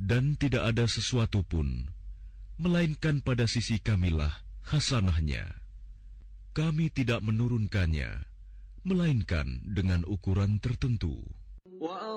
Dan tidak ada sesuatu pun, melainkan pada sisi kamilah hasanahnya. Kami tidak menurunkannya, melainkan dengan ukuran tertentu.